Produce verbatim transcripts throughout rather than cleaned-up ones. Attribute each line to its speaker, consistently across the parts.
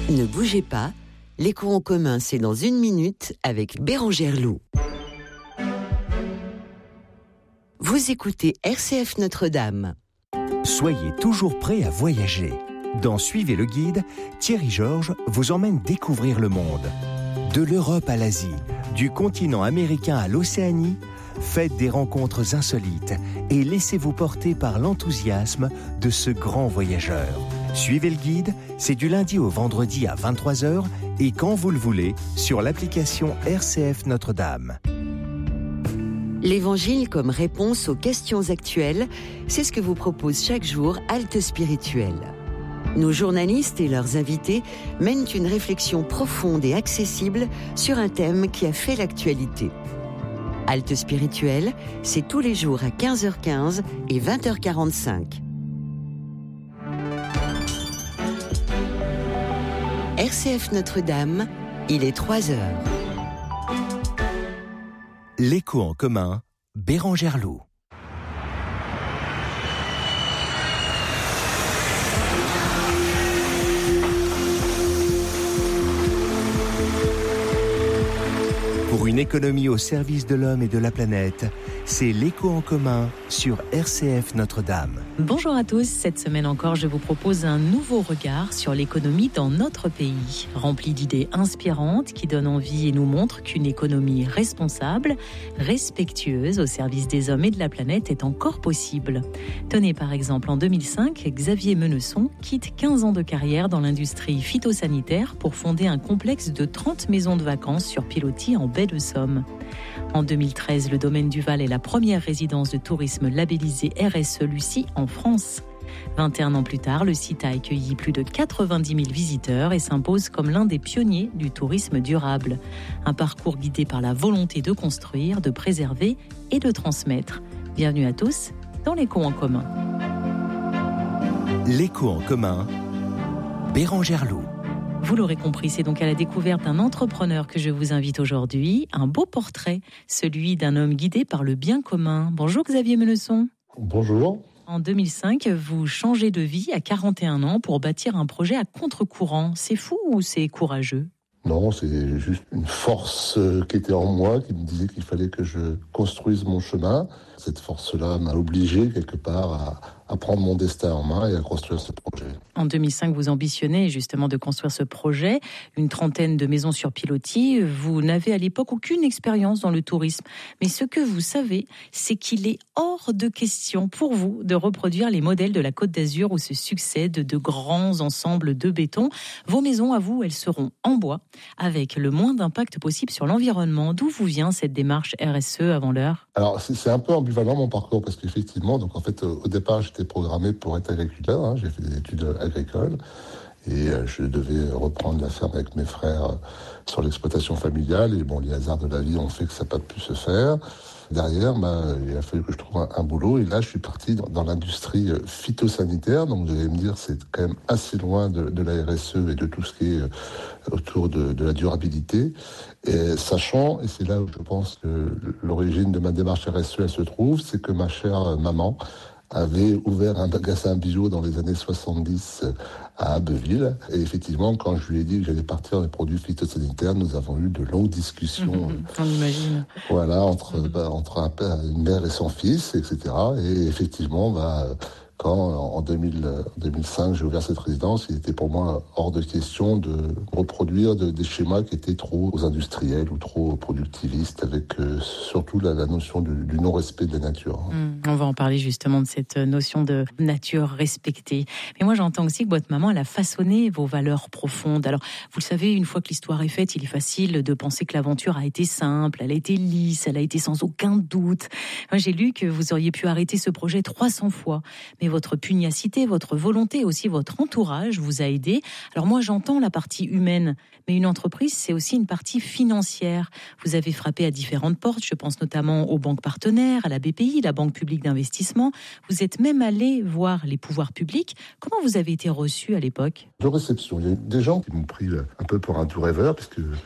Speaker 1: Ne bougez pas, l'écho en commun, c'est dans une minute avec Bérangère Loup. Vous écoutez R C F Notre-Dame.
Speaker 2: Soyez toujours prêt à voyager. Dans Suivez le guide, Thierry Georges vous emmène découvrir le monde. De l'Europe à l'Asie, du continent américain à l'Océanie, faites des rencontres insolites et laissez-vous porter par l'enthousiasme de ce grand voyageur. Suivez le guide, c'est du lundi au vendredi à vingt-trois heures et quand vous le voulez sur l'application R C F Notre-Dame.
Speaker 1: L'Évangile comme réponse aux questions actuelles, c'est ce que vous propose chaque jour Halte Spirituelle. Nos journalistes et leurs invités mènent une réflexion profonde et accessible sur un thème qui a fait l'actualité. Halte Spirituelle, c'est tous les jours à quinze heures quinze et vingt heures quarante-cinq. R C F Notre-Dame, il est trois heures.
Speaker 2: L'écho en commun, Bérangère Loup. Pour une économie au service de l'homme et de la planète, c'est l'écho en commun sur R C F Notre-Dame.
Speaker 3: Bonjour à tous, cette semaine encore, je vous propose un nouveau regard sur l'économie dans notre pays, rempli d'idées inspirantes qui donnent envie et nous montrent qu'une économie responsable, respectueuse au service des hommes et de la planète est encore possible. Tenez par exemple, en deux mille cinq, Xavier Menesson quitte quinze ans de carrière dans l'industrie phytosanitaire pour fonder un complexe de trente maisons de vacances sur pilotis en baie de Somme. En deux mille treize, le domaine du Val est la première résidence de tourisme labellisée R S E Lucie en France. vingt et un ans plus tard, le site a accueilli plus de quatre-vingt-dix mille visiteurs et s'impose comme l'un des pionniers du tourisme durable. Un parcours guidé par la volonté de construire, de préserver et de transmettre. Bienvenue à tous dans l'écho en commun.
Speaker 2: L'écho en commun, Bérangère Loup.
Speaker 3: Vous l'aurez compris, c'est donc à la découverte d'un entrepreneur que je vous invite aujourd'hui. Un beau portrait, celui d'un homme guidé par le bien commun. Bonjour Xavier Menesson.
Speaker 4: Bonjour.
Speaker 3: En deux mille cinq, vous changez de vie à quarante et un ans pour bâtir un projet à contre-courant. C'est fou ou c'est courageux ?
Speaker 4: Non, c'est juste une force qui était en moi, qui me disait qu'il fallait que je construise mon chemin. Cette force-là m'a obligé quelque part à, à prendre mon destin en main et à construire ce projet.
Speaker 3: En deux mille cinq, vous ambitionnez justement de construire ce projet, une trentaine de maisons sur pilotis. Vous n'avez à l'époque aucune expérience dans le tourisme. Mais ce que vous savez, c'est qu'il est hors de question pour vous de reproduire les modèles de la Côte d'Azur où se succèdent de grands ensembles de béton. Vos maisons, à vous, elles seront en bois, avec le moins d'impact possible sur l'environnement. D'où vous vient cette démarche R S E avant l'heure ?
Speaker 4: Alors, c'est, c'est un peu ambivalent mon parcours, parce qu'effectivement, donc en fait, au départ, j'étais programmé pour être agriculteur. Hein, j'ai fait des études agricoles et euh, je devais reprendre la ferme avec mes frères euh, sur l'exploitation familiale. Et bon, les hasards de la vie ont fait que ça n'a pas pu se faire. Derrière, bah, il a fallu que je trouve un, un boulot. Et là, je suis parti dans, dans l'industrie phytosanitaire. Donc, vous allez me dire, c'est quand même assez loin de, de la R S E et de tout ce qui est euh, autour de, de la durabilité. Et sachant, et c'est là où je pense que l'origine de ma démarche R S E, elle se trouve, c'est que ma chère maman avait ouvert un magasin bio dans les années soixante-dix à Abbeville. Et effectivement, quand je lui ai dit que j'allais partir dans les produits phytosanitaires, nous avons eu de longues discussions.
Speaker 3: Mmh, on imagine.
Speaker 4: Voilà, entre, mmh. bah, entre un père, une mère et son fils, et cetera. Et effectivement, bah, quand en deux mille, deux mille cinq, j'ai ouvert cette résidence, il était pour moi hors de question de reproduire de, des schémas qui étaient trop industriels ou trop productivistes, avec euh, surtout la, la notion du, du non-respect de la nature.
Speaker 3: Mmh, on va en parler justement de cette notion de nature respectée. Mais moi, j'entends aussi que votre maman, elle a façonné vos valeurs profondes. Alors, vous le savez, une fois que l'histoire est faite, il est facile de penser que l'aventure a été simple, elle a été lisse, elle a été sans aucun doute. Moi, j'ai lu que vous auriez pu arrêter ce projet trois cents fois. Mais votre pugnacité, votre volonté, aussi votre entourage vous a aidé. Alors moi, j'entends la partie humaine, mais une entreprise, c'est aussi une partie financière. Vous avez frappé à différentes portes, je pense notamment aux banques partenaires, à la B P I, la Banque publique d'investissement. Vous êtes même allé voir les pouvoirs publics. Comment vous avez été reçu à l'époque ?
Speaker 4: De réception. Il y a des gens qui m'ont pris un peu pour un tout rêveur, parce que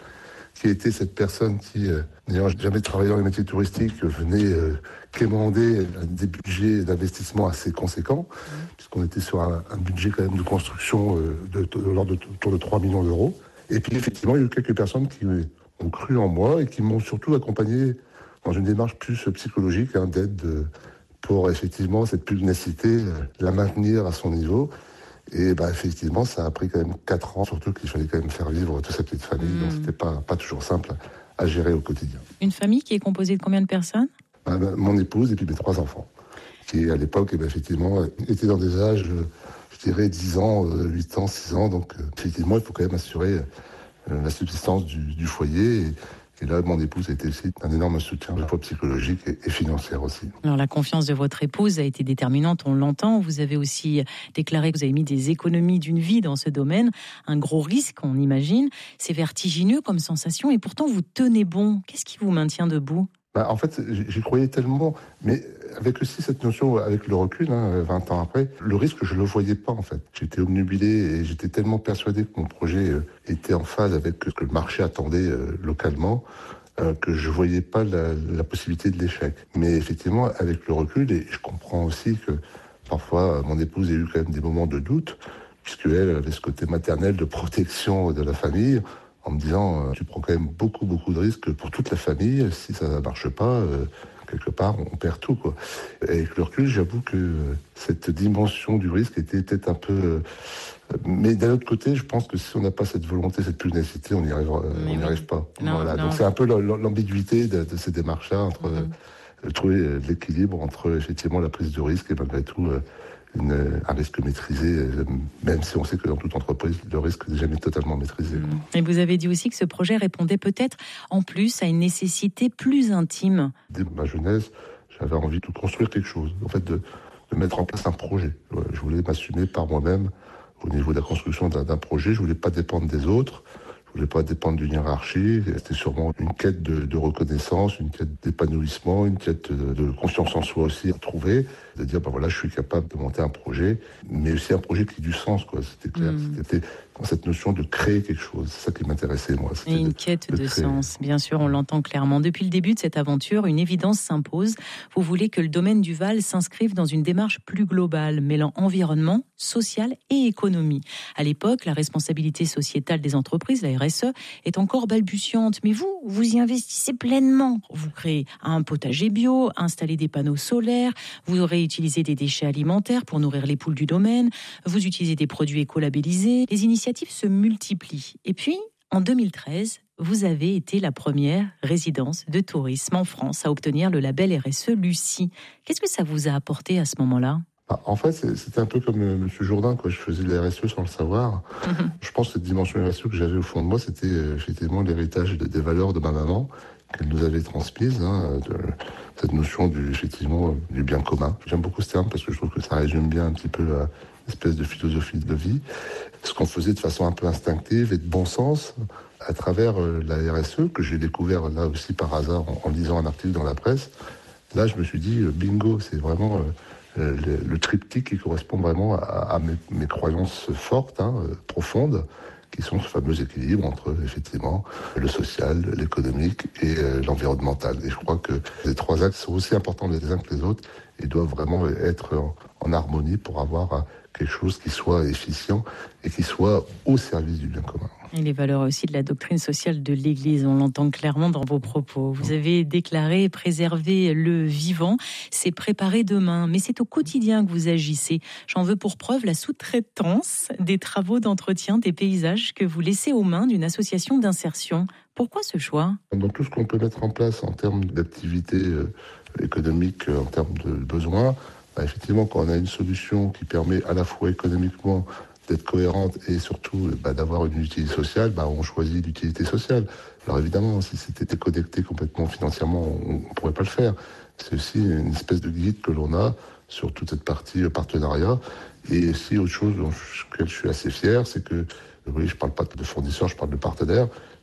Speaker 4: qui était cette personne qui, euh, n'ayant jamais travaillé dans les métiers touristiques, venait euh, quémander des budgets d'investissement assez conséquents, mmh. puisqu'on était sur un, un budget quand même de construction euh, de, de, de l'ordre de, autour de trois millions d'euros. Et puis effectivement, il y a eu quelques personnes qui ont cru en moi et qui m'ont surtout accompagné dans une démarche plus psychologique, hein, d'aide de, pour effectivement cette pugnacité, euh, la maintenir à son niveau. Et bah, effectivement, ça a pris quand même quatre ans, surtout qu'il fallait quand même faire vivre toute cette petite famille, mmh. donc c'était pas, pas toujours simple à gérer au quotidien.
Speaker 3: Une famille qui est composée de combien de personnes ?
Speaker 4: bah, bah, Mon épouse et puis mes trois enfants, qui à l'époque, eh ben, effectivement, étaient dans des âges, je dirais, dix ans, huit ans, six ans, donc effectivement, il faut quand même assurer euh, la subsistance du, du foyer. Et, Et là, mon épouse a été aussi un énorme soutien, à la fois psychologique et, et financier aussi.
Speaker 3: Alors, la confiance de votre épouse a été déterminante, on l'entend. Vous avez aussi déclaré que vous avez mis des économies d'une vie dans ce domaine. Un gros risque, on imagine. C'est vertigineux comme sensation et pourtant, vous tenez bon. Qu'est-ce qui vous maintient debout ?
Speaker 4: Bah, en fait, j'y croyais tellement, mais avec aussi cette notion, avec le recul, hein, vingt ans après, le risque, je ne le voyais pas en fait. J'étais obnubilé et j'étais tellement persuadé que mon projet euh, était en phase avec ce que le marché attendait euh, localement, euh, que je ne voyais pas la, la possibilité de l'échec. Mais effectivement, avec le recul, et je comprends aussi que parfois mon épouse a eu quand même des moments de doute, puisqu'elle avait ce côté maternel de protection de la famille, en me disant, euh, tu prends quand même beaucoup, beaucoup de risques pour toute la famille. Si ça ne marche pas, euh, quelque part, on perd tout, quoi. Et avec le recul, j'avoue que euh, cette dimension du risque était peut-être un peu... Euh, mais d'un autre côté, je pense que si on n'a pas cette volonté, cette pugnacité, on n'y arrive, euh, on n'y oui. arrive pas.
Speaker 3: Non,
Speaker 4: voilà.
Speaker 3: non.
Speaker 4: Donc c'est un peu l'ambiguïté de, de ces démarches-là, entre mm-hmm. euh, trouver l'équilibre entre effectivement la prise de risque et malgré tout... Euh, Une, un risque maîtrisé, même si on sait que dans toute entreprise, le risque n'est jamais totalement maîtrisé.
Speaker 3: Et vous avez dit aussi que ce projet répondait peut-être en plus à une nécessité plus intime.
Speaker 4: Dès ma jeunesse, j'avais envie de construire quelque chose, en fait de, de mettre en place un projet. Je voulais m'assumer par moi-même au niveau de la construction d'un, d'un projet, je ne voulais pas dépendre des autres. Je ne voulais pas dépendre d'une hiérarchie. C'était sûrement une quête de, de reconnaissance, une quête d'épanouissement, une quête de, de confiance en soi aussi à trouver. De dire, ben voilà, je suis capable de monter un projet, mais aussi un projet qui ait du sens, quoi. C'était clair. Mmh. C'était dans cette notion de créer quelque chose. C'est ça qui m'intéressait, moi. C'était
Speaker 3: Et une
Speaker 4: de,
Speaker 3: quête de,
Speaker 4: de
Speaker 3: sens. Bien sûr, on l'entend clairement. Depuis le début de cette aventure, une évidence s'impose. Vous voulez que le domaine du Val s'inscrive dans une démarche plus globale, mêlant environnement, social et économie. À l'époque, la responsabilité sociétale des entreprises, la R S E, est encore balbutiante. Mais vous, vous y investissez pleinement. Vous créez un potager bio, installez des panneaux solaires, vous réutilisez des déchets alimentaires pour nourrir les poules du domaine, vous utilisez des produits écolabellisés. Les initiatives se multiplient. Et puis, en deux mille treize, vous avez été la première résidence de tourisme en France à obtenir le label R S E Lucie. Qu'est-ce que ça vous a apporté à ce moment-là ?
Speaker 4: En fait, c'était un peu comme euh, M. Jourdain, quoi. Je faisais de la R S E sans le savoir. Mm-hmm. Je pense que cette dimension R S E que j'avais au fond de moi, c'était euh, effectivement l'héritage de, des valeurs de ma maman, qu'elle nous avait transmises, hein, de, cette notion du, effectivement, du bien commun. J'aime beaucoup ce terme parce que je trouve que ça résume bien un petit peu la espèce de philosophie de vie. Ce qu'on faisait de façon un peu instinctive et de bon sens à travers euh, la R S E, que j'ai découvert là aussi par hasard en, en lisant un article dans la presse. Là, je me suis dit, euh, bingo, c'est vraiment... Euh, Le, le triptyque qui correspond vraiment à, à mes, mes croyances fortes, hein, profondes, qui sont ce fameux équilibre entre, effectivement, le social, l'économique et euh, l'environnemental. Et je crois que les trois axes sont aussi importants les uns que les autres et doivent vraiment être en, en harmonie pour avoir quelque chose qui soit efficient et qui soit au service du bien commun.
Speaker 3: Et les valeurs aussi de la doctrine sociale de l'Église, on l'entend clairement dans vos propos. Vous avez déclaré préserver le vivant, c'est préparer demain, mais c'est au quotidien que vous agissez. J'en veux pour preuve la sous-traitance des travaux d'entretien des paysages que vous laissez aux mains d'une association d'insertion. Pourquoi ce choix ?
Speaker 4: Dans tout ce qu'on peut mettre en place en termes d'activité euh, économique, en termes de besoins, bah, effectivement, quand on a une solution qui permet à la fois économiquement d'être cohérente et surtout bah, d'avoir une utilité sociale, bah, on choisit l'utilité sociale. Alors évidemment, si c'était déconnecté complètement financièrement, on ne pourrait pas le faire. C'est aussi une espèce de guide que l'on a sur toute cette partie partenariat. Et aussi autre chose dont je, je suis assez fier, c'est que, oui, je ne parle pas de fournisseurs, je parle de partenaires,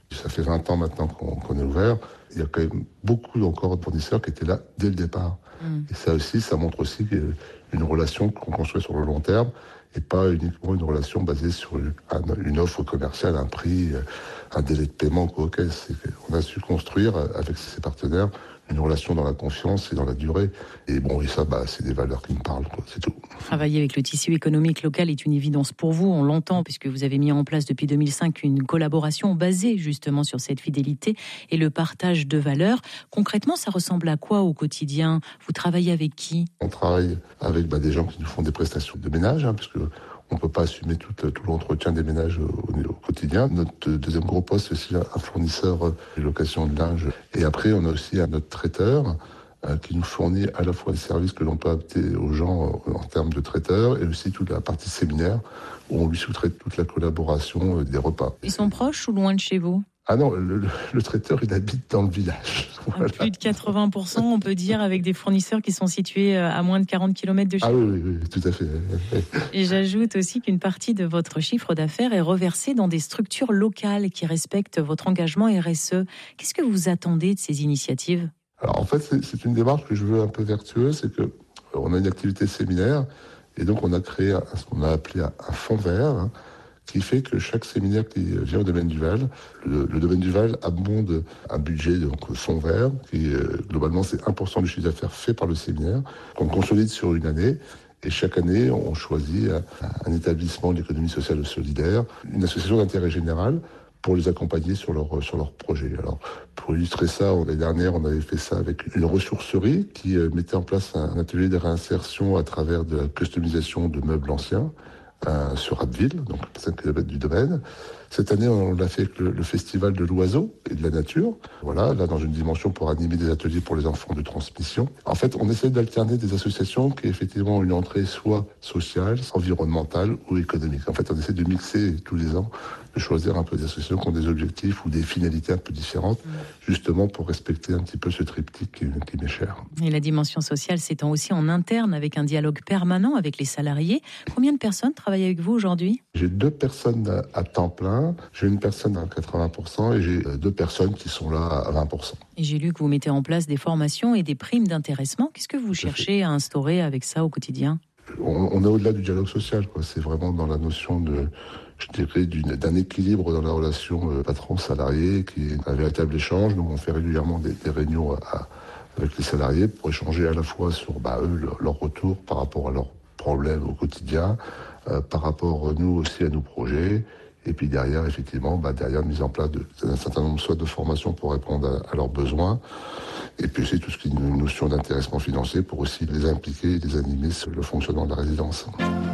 Speaker 4: Ça fait vingt ans maintenant qu'on, qu'on est ouvert. Il y a quand même beaucoup encore de fournisseurs qui étaient là dès le départ. Mmh. Et ça aussi, ça montre aussi une relation qu'on construit sur le long terme et pas uniquement une relation basée sur une, une offre commerciale, un prix, un délai de paiement. Ok, c'est on a su construire avec ses partenaires une relation dans la confiance et dans la durée. Et bon, et ça, bah, c'est des valeurs qui me parlent, quoi, c'est tout.
Speaker 3: Travailler avec le tissu économique local est une évidence pour vous, on l'entend, puisque vous avez mis en place depuis deux mille cinq une collaboration basée justement sur cette fidélité et le partage de valeurs. Concrètement, ça ressemble à quoi au quotidien ? Vous travaillez avec qui ?
Speaker 4: On travaille avec bah, des gens qui nous font des prestations de ménage, hein, puisque on ne peut pas assumer tout, tout l'entretien des ménages au, au quotidien. Notre deuxième gros poste, c'est aussi un fournisseur de location de linge. Et après, on a aussi un notre traiteur euh, qui nous fournit à la fois les services que l'on peut adapter aux gens euh, en termes de traiteur et aussi toute la partie séminaire où on lui sous-traite toute la collaboration euh, des repas.
Speaker 3: Ils sont proches ou loin de chez vous ?
Speaker 4: Ah non, le, le, le traiteur, il habite dans le village.
Speaker 3: Voilà. Plus de quatre-vingts pour cent, on peut dire, avec des fournisseurs qui sont situés à moins de quarante kilomètres de chez vous.
Speaker 4: Ah oui, oui, oui, tout à fait.
Speaker 3: Et j'ajoute aussi qu'une partie de votre chiffre d'affaires est reversée dans des structures locales qui respectent votre engagement R S E. Qu'est-ce que vous attendez de ces initiatives ?
Speaker 4: Alors en fait, c'est, c'est une démarche que je veux un peu vertueuse, c'est que on a une activité séminaire et donc on a créé un, ce qu'on a appelé un, un fonds vert, hein, qui fait que chaque séminaire qui vient au domaine du Val, le, le domaine du Val abonde un budget, donc fonds vert, qui euh, globalement c'est un pour cent du chiffre d'affaires fait par le séminaire, qu'on consolide sur une année. Et chaque année, on choisit un, un établissement d'économie sociale solidaire, une association d'intérêt général, pour les accompagner sur leur, sur leur projet. Alors, pour illustrer ça, l'année dernière, on avait fait ça avec une ressourcerie qui euh, mettait en place un, un atelier de réinsertion à travers de la customisation de meubles anciens. Euh, sur Abbeville, donc cinq kilomètres du domaine. Cette année, on l'a fait avec le, le festival de l'oiseau et de la nature. Voilà, là, dans une dimension pour animer des ateliers pour les enfants de transmission. En fait, on essaie d'alterner des associations qui, effectivement, ont une entrée soit sociale, environnementale ou économique. En fait, on essaie de mixer tous les ans, de choisir un peu des associations qui ont des objectifs ou des finalités un peu différentes, mmh. justement pour respecter un petit peu ce triptyque qui, qui m'est cher.
Speaker 3: Et la dimension sociale s'étend aussi en interne avec un dialogue permanent avec les salariés. Combien de personnes travaillent avec vous aujourd'hui ?
Speaker 4: J'ai deux personnes à temps plein, j'ai une personne à quatre-vingts pour cent et j'ai deux personnes qui sont là à vingt pour cent.
Speaker 3: Et j'ai lu que vous mettez en place des formations et des primes d'intéressement. Qu'est-ce que vous cherchez à instaurer avec ça au quotidien ?
Speaker 4: on, on est au-delà du dialogue social, quoi. C'est vraiment dans la notion de, je dirais, d'une, d'un équilibre dans la relation euh, patron-salarié qui est un véritable échange. Donc on fait régulièrement des, des réunions à, avec les salariés pour échanger à la fois sur bah, eux, leur, leur retour par rapport à leurs problèmes au quotidien, euh, par rapport nous aussi à nos projets. Et puis derrière, effectivement, bah derrière, mise en place de, d'un certain nombre soit de formations pour répondre à, à leurs besoins. Et puis aussi tout ce qui est une notion d'intéressement financier pour aussi les impliquer et les animer sur le fonctionnement de la résidence.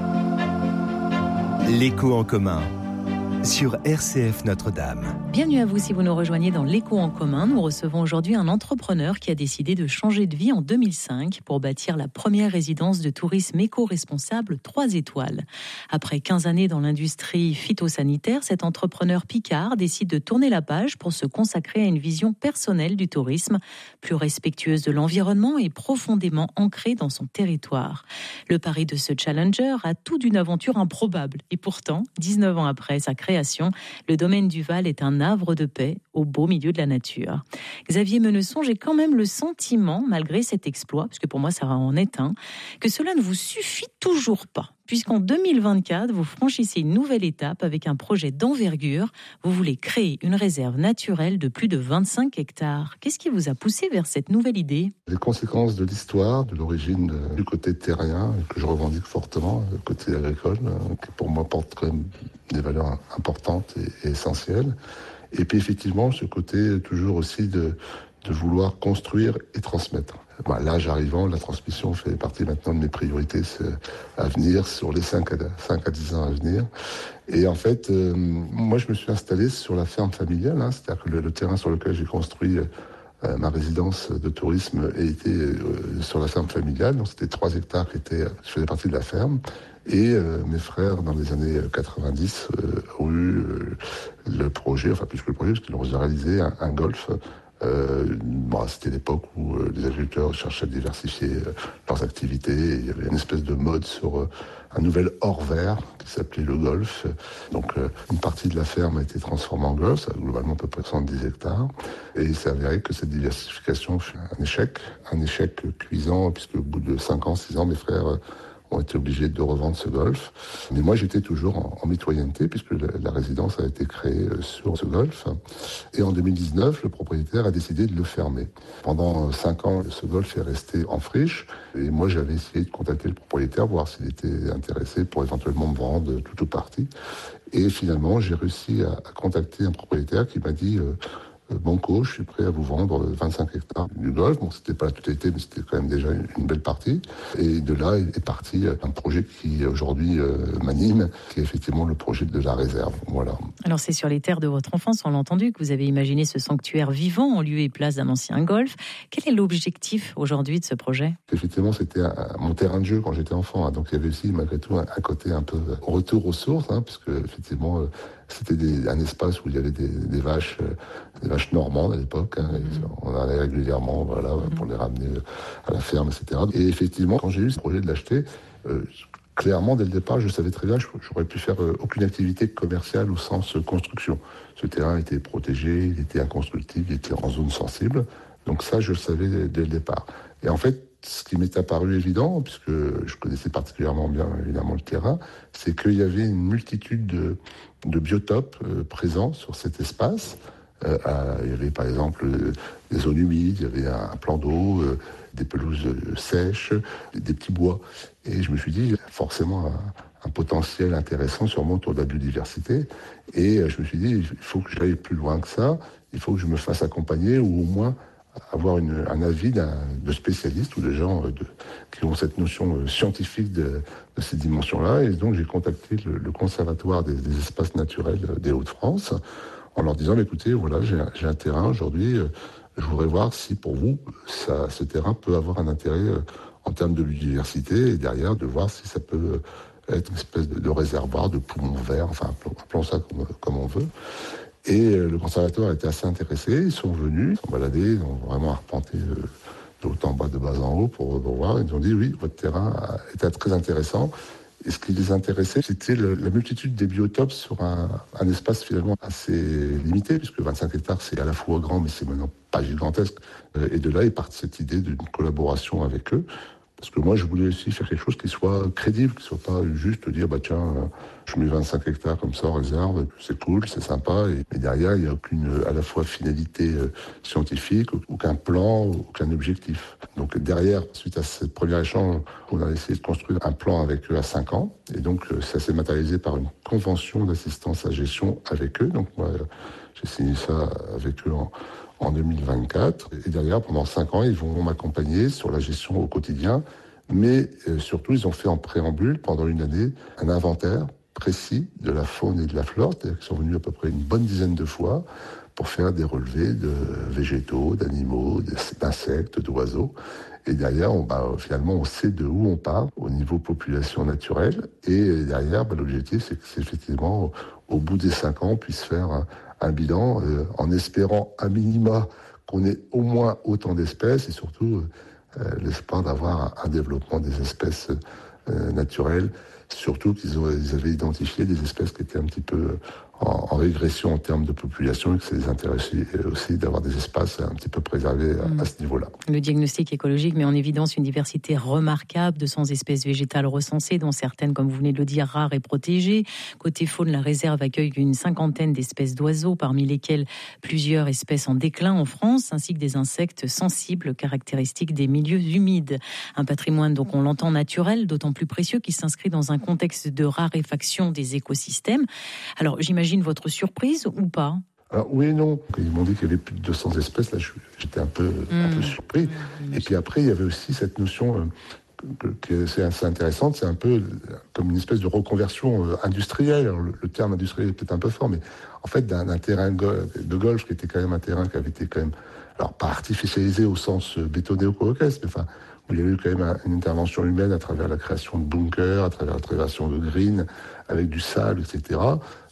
Speaker 2: L'écho en commun sur R C F Notre-Dame.
Speaker 3: Bienvenue à vous si vous nous rejoignez dans l'écho en commun. Nous recevons aujourd'hui un entrepreneur qui a décidé de changer de vie en deux mille cinq pour bâtir la première résidence de tourisme éco-responsable trois étoiles. Après quinze années dans l'industrie phytosanitaire, cet entrepreneur picard décide de tourner la page pour se consacrer à une vision personnelle du tourisme, plus respectueuse de l'environnement et profondément ancrée dans son territoire. Le pari de ce challenger a tout d'une aventure improbable. Et pourtant, dix-neuf ans après sa création, le domaine du Val est un havre de paix au beau milieu de la nature. Xavier Menesson, j'ai quand même le sentiment, malgré cet exploit, parce que pour moi ça en est un, que cela ne vous suffit toujours pas. Puisqu'en deux mille vingt-quatre, vous franchissez une nouvelle étape avec un projet d'envergure. Vous voulez créer une réserve naturelle de plus de vingt-cinq hectares. Qu'est-ce qui vous a poussé vers cette nouvelle idée ?
Speaker 4: Les conséquences de l'histoire, de l'origine du côté terrien, que je revendique fortement, le côté agricole, qui pour moi porte quand même des valeurs importantes et, et essentielles. Et puis effectivement, ce côté toujours aussi de, de vouloir construire et transmettre. Bah, l'âge arrivant, la transmission fait partie maintenant de mes priorités à venir, sur les cinq à dix ans à venir. Et en fait, euh, moi je me suis installé sur la ferme familiale, hein, c'est-à-dire que le, le terrain sur lequel j'ai construit euh, ma résidence de tourisme était euh, sur la ferme familiale, donc c'était trois hectares qui étaient, je faisais partie de la ferme. Et euh, mes frères, dans les années quatre-vingt-dix, euh, ont eu euh, le projet, enfin plus que le projet, parce qu'ils ont réalisé un, un golf Euh, bon, c'était l'époque où euh, les agriculteurs cherchaient à diversifier euh, leurs activités. Et il y avait une espèce de mode sur euh, un nouvel hors vert qui s'appelait le golf. Donc euh, une partie de la ferme a été transformée en golf, ça a globalement à peu près soixante-dix hectares. Et il s'est avéré que cette diversification fut un échec, un échec cuisant, puisque au bout de cinq ans, six ans, mes frères euh, ont été obligés de revendre ce golf. Mais moi, j'étais toujours en, en mitoyenneté, puisque la, la résidence a été créée sur ce golf. Et en deux mille dix-neuf, le propriétaire a décidé de le fermer. Pendant cinq ans, ce golf est resté en friche. Et moi, j'avais essayé de contacter le propriétaire, voir s'il était intéressé pour éventuellement me vendre tout ou partie. Et finalement, j'ai réussi à, à contacter un propriétaire qui m'a dit... Euh, Banco, je suis prêt à vous vendre vingt-cinq hectares du golf. Bon, c'était pas la totalité, mais c'était quand même déjà une belle partie. Et de là est parti un projet qui aujourd'hui euh, m'anime, qui est effectivement le projet de la réserve. Voilà.
Speaker 3: Alors c'est sur les terres de votre enfance, on l'a entendu, que vous avez imaginé ce sanctuaire vivant en lieu et place d'un ancien golf. Quel est l'objectif aujourd'hui de ce projet ?
Speaker 4: Effectivement, c'était un, un, mon terrain de jeu quand j'étais enfant. Hein, donc il y avait aussi malgré tout un, un côté un peu retour aux sources, hein, puisque effectivement euh, c'était des, un espace où il y avait des, des vaches, euh, des vaches normandes à l'époque. Hein, mmh. On allait régulièrement, voilà, mmh. pour les ramener à la ferme, et cetera. Et effectivement, quand j'ai eu ce projet de l'acheter, euh, clairement, dès le départ, je savais très bien que j'aurais pu faire euh, aucune activité commerciale au sens euh, construction. Ce terrain était protégé, il était inconstructible, il était en zone sensible. Donc ça, je le savais dès, dès le départ. Et en fait, ce qui m'est apparu évident, puisque je connaissais particulièrement bien évidemment le terrain, c'est qu'il y avait une multitude de, de biotopes euh, présents sur cet espace. Euh, à, il y avait par exemple euh, des zones humides, il y avait un, un plan d'eau, euh, des pelouses euh, sèches, des, des petits bois. Et je me suis dit, forcément un, un potentiel intéressant sûrement autour de la biodiversité. Et euh, je me suis dit, il faut que j'aille plus loin que ça, il faut que je me fasse accompagner ou au moins avoir une, un avis d'un, de spécialistes ou de gens de, qui ont cette notion scientifique de, de ces dimensions-là. Et donc j'ai contacté le, le Conservatoire des, des espaces naturels des Hauts-de-France en leur disant, écoutez, voilà, j'ai, j'ai un terrain aujourd'hui, je voudrais voir si pour vous, ça, ce terrain peut avoir un intérêt en termes de biodiversité et derrière de voir si ça peut être une espèce de, de réservoir, de poumon vert, enfin appelons ça comme, comme on veut. Et le conservatoire était assez intéressé, ils sont venus, ils sont baladés, ils ont vraiment arpenté de haut en bas, de bas en haut pour, pour voir. Ils ont dit oui, votre terrain était très intéressant. Et ce qui les intéressait, c'était le, la multitude des biotopes sur un, un espace finalement assez limité, puisque vingt-cinq hectares, c'est à la fois grand, mais c'est maintenant pas gigantesque. Et de là est partie cette idée d'une collaboration avec eux. Parce que moi, je voulais aussi faire quelque chose qui soit crédible, qui soit pas juste dire, bah tiens, je mets vingt-cinq hectares comme ça en réserve, c'est cool, c'est sympa. Et, mais derrière, il n'y a aucune, à la fois finalité euh, scientifique, aucun plan, aucun objectif. Donc derrière, suite à ce premier échange, on a essayé de construire un plan avec eux à cinq ans. Et donc, ça s'est matérialisé par une convention d'assistance à gestion avec eux. Donc moi, j'ai signé ça avec eux en en deux mille vingt-quatre. Et derrière, pendant cinq ans, ils vont m'accompagner sur la gestion au quotidien. Mais euh, surtout, ils ont fait en préambule, pendant une année, un inventaire précis de la faune et de la flore. C'est-à-dire qu'ils sont venus à peu près une bonne dizaine de fois pour faire des relevés de végétaux, d'animaux, d'insectes, d'oiseaux. Et derrière, on, bah, finalement, on sait de où on part au niveau population naturelle. Et derrière, bah, l'objectif, c'est que c'est effectivement, au, au bout des cinq ans, on puisse faire un, un bilan euh, en espérant à minima qu'on ait au moins autant d'espèces et surtout euh, l'espoir d'avoir un, un développement des espèces euh, naturelles. Surtout qu'ils ont, ils avaient identifié des espèces qui étaient un petit peu en, en régression en termes de population et que ça les intéressait aussi d'avoir des espaces un petit peu préservés à, mmh. à ce niveau-là.
Speaker 3: Le diagnostic écologique met en évidence une diversité remarquable de cent espèces végétales recensées, dont certaines, comme vous venez de le dire, rares et protégées. Côté faune, la réserve accueille une cinquantaine d'espèces d'oiseaux, parmi lesquelles plusieurs espèces en déclin en France, ainsi que des insectes sensibles, caractéristiques des milieux humides. Un patrimoine, donc on l'entend, naturel, d'autant plus précieux qu'il s'inscrit dans un contexte de raréfaction des écosystèmes. Alors, j'imagine votre surprise ou pas ?
Speaker 4: Alors, oui et non. Ils m'ont dit qu'il y avait plus de deux cents espèces. Là, j'étais un peu, mmh. un peu surpris. Mmh. Et puis après, il y avait aussi cette notion euh, qui est assez intéressante. C'est un peu comme une espèce de reconversion euh, industrielle. Alors, le, le terme industriel est peut-être un peu fort, mais en fait, d'un, d'un terrain de golf qui était quand même un terrain qui avait été quand même, alors pas artificialisé au sens bétonné ou quoi que ce soit, mais enfin, où il y a eu quand même une intervention humaine à travers la création de bunkers, à travers la création de greens, avec du sable, et cetera.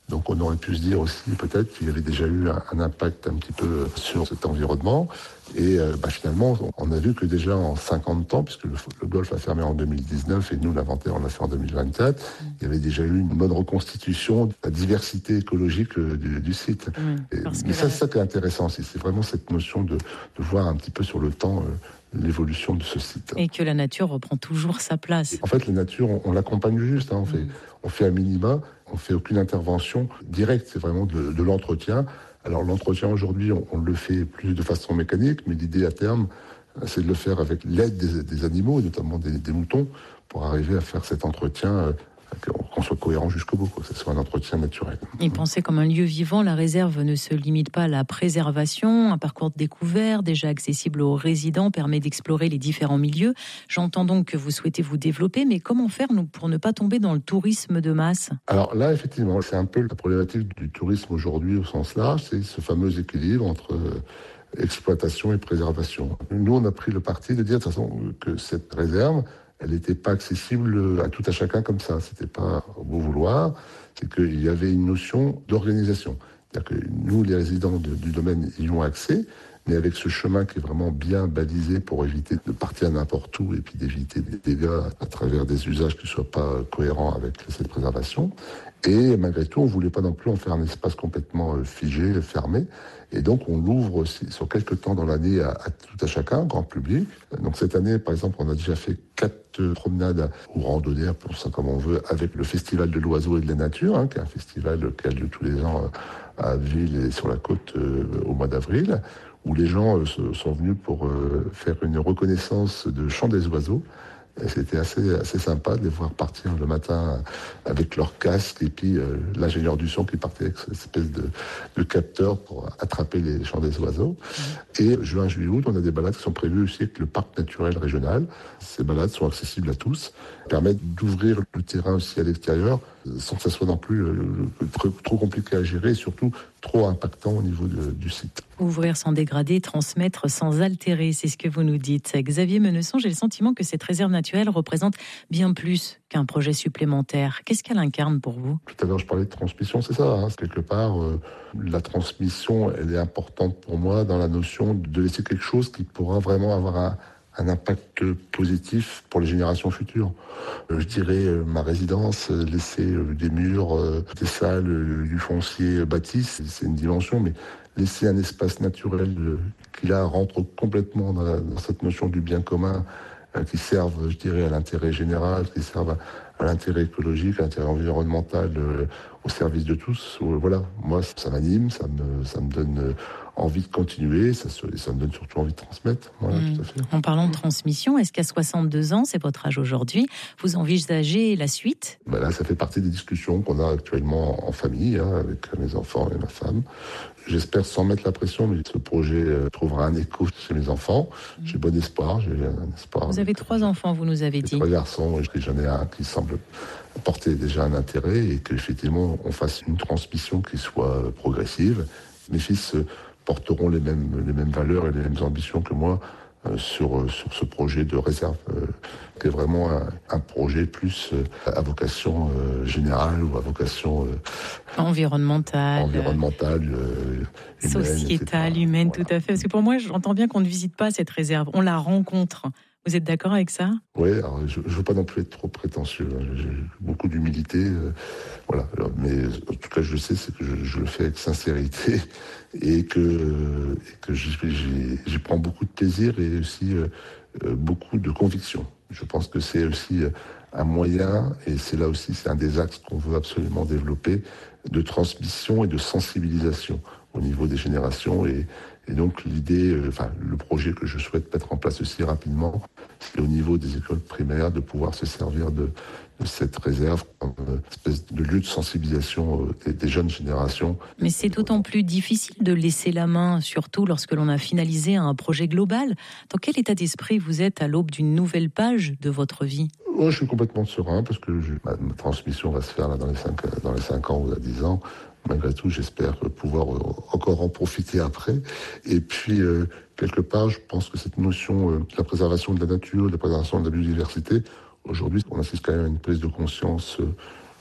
Speaker 4: Donc on aurait pu se dire aussi peut-être qu'il y avait déjà eu un, un impact un petit peu sur cet environnement. Et euh, bah, finalement, on a vu que déjà en cinquante ans, puisque le, le golfe a fermé en deux mille dix-neuf et nous, l'inventaire, on l'a fait en deux mille vingt-quatre, mmh. il y avait déjà eu une bonne reconstitution de la diversité écologique euh, du, du site. Mmh, et, mais ça, là... c'est ça qui est intéressant aussi. C'est vraiment cette notion de, de voir un petit peu sur le temps euh, l'évolution de ce site.
Speaker 3: Et que la nature reprend toujours sa place.
Speaker 4: Et en fait, la nature, on, on l'accompagne juste. Hein, on, mmh. fait, on fait un minima, on ne fait aucune intervention directe. C'est vraiment de, de l'entretien. Alors l'entretien aujourd'hui, on, on le fait plus de façon mécanique, mais l'idée à terme, c'est de le faire avec l'aide des, des animaux, et notamment des, des moutons, pour arriver à faire cet entretien, euh, qu'on soit cohérent jusqu'au bout, quoi, que ce soit un entretien naturel.
Speaker 3: Et penser comme un lieu vivant, la réserve ne se limite pas à la préservation. Un parcours de découverte déjà accessible aux résidents permet d'explorer les différents milieux. J'entends donc que vous souhaitez vous développer, mais comment faire nous, pour ne pas tomber dans le tourisme de masse ?
Speaker 4: Alors là, effectivement, c'est un peu la problématique du tourisme aujourd'hui au sens large, c'est ce fameux équilibre entre euh, exploitation et préservation. Nous, on a pris le parti de dire de toute façon que cette réserve, elle n'était pas accessible à tout à chacun comme ça. C'était pas au beau vouloir. C'est qu'il y avait une notion d'organisation. C'est-à-dire que nous, les résidents de, du domaine, y ont accès, mais avec ce chemin qui est vraiment bien balisé pour éviter de partir n'importe où et puis d'éviter des dégâts à travers des usages qui ne soient pas cohérents avec cette préservation. Et malgré tout, on ne voulait pas non plus en faire un espace complètement figé, fermé. Et donc, on l'ouvre aussi sur quelques temps dans l'année à, à tout à chacun, grand public. Donc, cette année, par exemple, on a déjà fait quatre promenades ou randonnées, appelons ça comme on veut, avec le Festival de l'Oiseau et de la Nature, hein, qui est un festival qui a lieu tous les ans à Abbeville et sur la côte euh, au mois d'avril, où les gens euh, sont venus pour euh, faire une reconnaissance de chant des oiseaux. Et c'était assez, assez sympa de les voir partir le matin avec leur casque et puis euh, l'ingénieur du son qui partait avec cette espèce de, de capteur pour attraper les chants des oiseaux. Mmh. Et juin, juillet, août, on a des balades qui sont prévues aussi avec le parc naturel régional. Ces balades sont accessibles à tous, permettent d'ouvrir le terrain aussi à l'extérieur sans que ça soit non plus euh, trop, trop compliqué à gérer et surtout trop impactant au niveau de, du site.
Speaker 3: Ouvrir sans dégrader, transmettre sans altérer, c'est ce que vous nous dites. Xavier Menesson, j'ai le sentiment que cette réserve naturelle représente bien plus qu'un projet supplémentaire. Qu'est-ce qu'elle incarne pour vous ?
Speaker 4: Tout à l'heure, je parlais de transmission, c'est ça. Hein. Quelque part, euh, la transmission, elle est importante pour moi dans la notion de laisser quelque chose qui pourra vraiment avoir un, un impact positif pour les générations futures. Euh, je dirais, euh, ma résidence, euh, laisser euh, des murs, euh, des salles, euh, du foncier bâti, c'est, c'est une dimension, mais laisser un espace naturel euh, qui là rentre complètement dans, la, dans cette notion du bien commun, euh, qui servent, je dirais, à l'intérêt général, qui servent à, à l'intérêt écologique, à l'intérêt environnemental, euh, au service de tous. Euh, voilà, moi, ça m'anime, ça me, ça me donne euh, envie de continuer, ça, se, ça me donne surtout envie de transmettre. Voilà, mmh. tout à fait.
Speaker 3: En parlant de transmission, est-ce qu'à soixante-deux ans, c'est votre âge aujourd'hui, vous envisagez la suite ?
Speaker 4: Ben là, ça fait partie des discussions qu'on a actuellement en famille, hein, avec mes enfants et ma femme. J'espère sans mettre la pression, mais ce projet euh, trouvera un écho chez mes enfants. Mmh. J'ai bon espoir, j'ai un espoir.
Speaker 3: Vous avez trois enfants, vous nous avez dit.
Speaker 4: Trois garçons, et j'en ai un qui semble porter déjà un intérêt et qu'effectivement, on fasse une transmission qui soit progressive. Mes fils euh, porteront les mêmes, les mêmes valeurs et les mêmes ambitions que moi euh, sur, sur ce projet de réserve, euh, qui est vraiment un, un projet plus euh, à vocation euh, générale ou à vocation euh,
Speaker 3: environnementale,
Speaker 4: environnementale euh, humaine,
Speaker 3: sociétale, humaine, voilà. Tout à fait. Parce que pour moi, j'entends bien qu'on ne visite pas cette réserve, on la rencontre. Vous êtes d'accord avec ça ?
Speaker 4: Oui, alors je ne veux pas non plus être trop prétentieux. Hein. J'ai beaucoup d'humilité. Euh, voilà. Alors, mais en tout cas, je sais, c'est que je, je le fais avec sincérité et que, euh, et que j'y, j'y, j'y prends beaucoup de plaisir et aussi euh, euh, beaucoup de conviction. Je pense que c'est aussi euh, un moyen, et c'est là aussi, c'est un des axes qu'on veut absolument développer, de transmission et de sensibilisation au niveau des générations. Et, et donc l'idée, euh, enfin le projet que je souhaite mettre en place aussi rapidement, c'est au niveau des écoles primaires de pouvoir se servir de, de cette réserve comme une espèce de lieu de sensibilisation euh, des, des jeunes générations.
Speaker 3: Mais c'est d'autant plus difficile de laisser la main, surtout lorsque l'on a finalisé un projet global. Dans quel état d'esprit vous êtes à l'aube d'une nouvelle page de votre vie ?
Speaker 4: Oh, je suis complètement serein parce que je, ma, ma transmission va se faire là, dans les cinq, dans les cinq ans ou à dix ans. Malgré tout, j'espère pouvoir encore en profiter après. Et puis, euh, quelque part, je pense que cette notion euh, de la préservation de la nature, de la préservation de la biodiversité, aujourd'hui, on assiste quand même à une prise de conscience euh,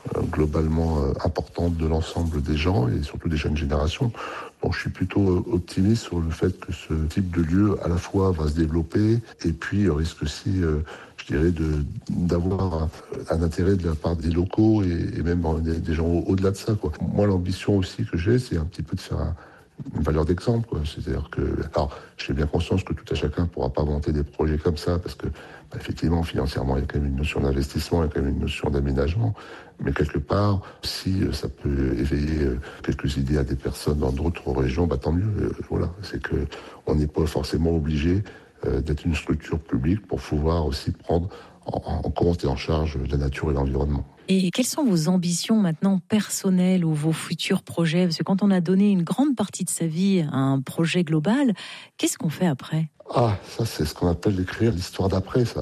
Speaker 4: euh, globalement euh, importante de l'ensemble des gens et surtout des jeunes générations. Donc je suis plutôt optimiste sur le fait que ce type de lieu à la fois va se développer et puis risque aussi, euh, je dirais, de, d'avoir un, un intérêt de la part des locaux et, et même des, des gens au, au-delà de ça, quoi. Moi, l'ambition aussi que j'ai, c'est un petit peu de faire un, une valeur d'exemple, quoi. C'est-à-dire que, alors, j'ai bien conscience que tout à chacun ne pourra pas monter des projets comme ça parce que, bah, effectivement, financièrement, il y a quand même une notion d'investissement, il y a quand même une notion d'aménagement. Mais quelque part, si ça peut éveiller quelques idées à des personnes dans d'autres régions, bah, tant mieux. Voilà, c'est que on n'est pas forcément obligé euh, d'être une structure publique pour pouvoir aussi prendre en, en compte et en charge la nature et l'environnement.
Speaker 3: Et quelles sont vos ambitions maintenant personnelles ou vos futurs projets ? Parce que quand on a donné une grande partie de sa vie à un projet global, qu'est-ce qu'on fait après ?
Speaker 4: Ah, ça c'est ce qu'on appelle écrire l'histoire d'après, ça.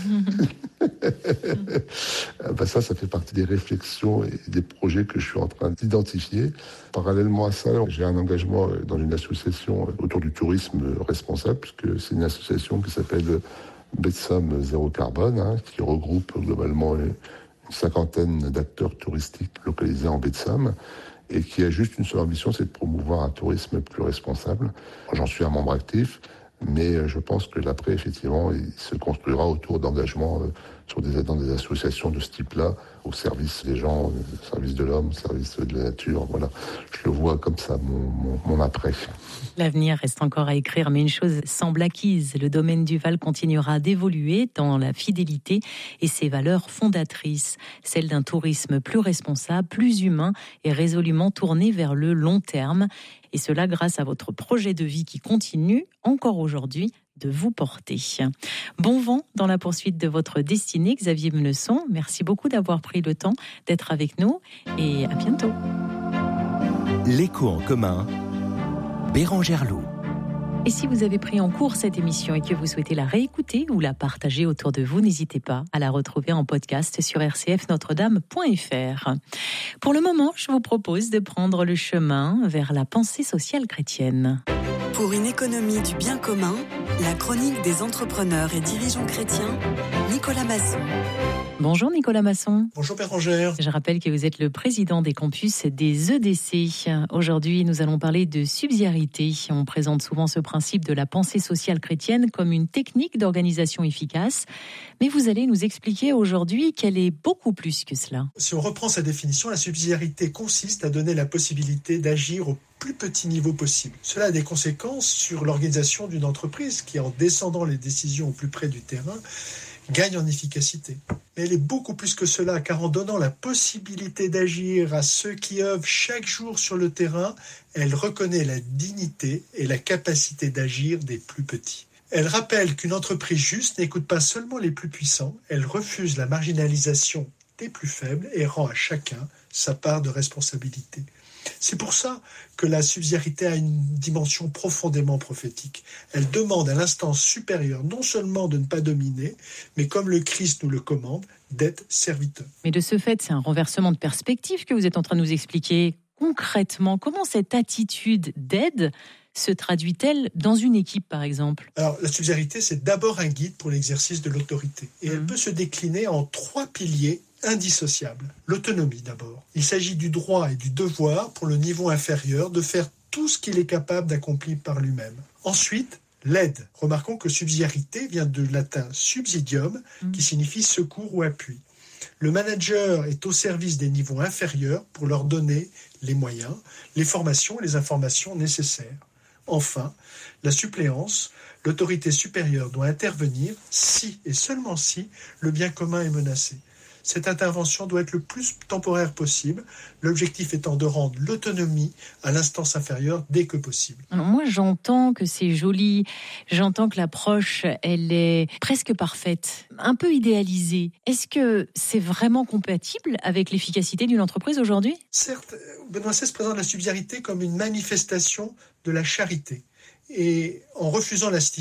Speaker 4: ben ça, ça fait partie des réflexions et des projets que je suis en train d'identifier. Parallèlement à ça, j'ai un engagement dans une association autour du tourisme responsable, puisque c'est une association qui s'appelle Betsam Zéro Carbone, hein, qui regroupe globalement une cinquantaine d'acteurs touristiques localisés en baie de Somme et qui a juste une seule ambition, c'est de promouvoir un tourisme plus responsable. J'en suis un membre actif, mais je pense que l'après, effectivement, il se construira autour d'engagements sur des, dans des associations de ce type-là, au service des gens, au service de l'homme, au service de la nature. Voilà, je le vois comme ça, mon, mon, mon après.
Speaker 3: L'avenir reste encore à écrire, mais une chose semble acquise. Le domaine du Val continuera d'évoluer dans la fidélité et ses valeurs fondatrices, celles d'un tourisme plus responsable, plus humain et résolument tourné vers le long terme. Et cela grâce à votre projet de vie qui continue, encore aujourd'hui, de vous porter. Bon vent dans la poursuite de votre destinée, Xavier Menesson. Merci beaucoup d'avoir pris le temps d'être avec nous et à bientôt.
Speaker 2: L'écho en commun, Bérangère Loup.
Speaker 3: Et si vous avez pris en cours cette émission et que vous souhaitez la réécouter ou la partager autour de vous, n'hésitez pas à la retrouver en podcast sur r c f notre dame point f r. Pour le moment, je vous propose de prendre le chemin vers la pensée sociale chrétienne.
Speaker 5: Pour une économie du bien commun, la chronique des entrepreneurs et dirigeants chrétiens, Nicolas Masson.
Speaker 3: Bonjour Nicolas Masson.
Speaker 6: Bonjour Bérangère.
Speaker 3: Je rappelle que vous êtes le président des campus des E D C. Aujourd'hui, nous allons parler de subsidiarité. On présente souvent ce principe de la pensée sociale chrétienne comme une technique d'organisation efficace. Mais vous allez nous expliquer aujourd'hui qu'elle est beaucoup plus que cela.
Speaker 6: Si on reprend sa définition, la subsidiarité consiste à donner la possibilité d'agir au plus petit niveau possible. Cela a des conséquences sur l'organisation d'une entreprise qui, en descendant les décisions au plus près du terrain, gagne en efficacité. Mais elle est beaucoup plus que cela, car en donnant la possibilité d'agir à ceux qui œuvrent chaque jour sur le terrain, elle reconnaît la dignité et la capacité d'agir des plus petits. Elle rappelle qu'une entreprise juste n'écoute pas seulement les plus puissants, elle refuse la marginalisation des plus faibles et rend à chacun sa part de responsabilité. C'est pour ça que la subsidiarité a une dimension profondément prophétique. Elle demande à l'instance supérieure non seulement de ne pas dominer, mais comme le Christ nous le commande, d'être serviteur.
Speaker 3: Mais de ce fait, c'est un renversement de perspective que vous êtes en train de nous expliquer. Concrètement, comment cette attitude d'aide se traduit-elle dans une équipe, par exemple ?
Speaker 6: Alors, la subsidiarité, c'est d'abord un guide pour l'exercice de l'autorité. Et mmh. elle peut se décliner en trois piliers indissociable. L'autonomie d'abord. Il s'agit du droit et du devoir pour le niveau inférieur de faire tout ce qu'il est capable d'accomplir par lui-même. Ensuite, l'aide. Remarquons que subsidiarité vient du latin subsidium, mmh. qui signifie secours ou appui. Le manager est au service des niveaux inférieurs pour leur donner les moyens, les formations et les informations nécessaires. Enfin, la suppléance. L'autorité supérieure doit intervenir si et seulement si le bien commun est menacé. Cette intervention doit être le plus temporaire possible, l'objectif étant de rendre l'autonomie à l'instance inférieure dès que possible.
Speaker 3: Alors moi, j'entends que c'est joli, j'entends que l'approche, elle est presque parfaite, un peu idéalisée. Est-ce que c'est vraiment compatible avec l'efficacité d'une entreprise aujourd'hui ?
Speaker 6: Certes, Benoît seize présente la subsidiarité comme une manifestation de la charité. Et en refusant la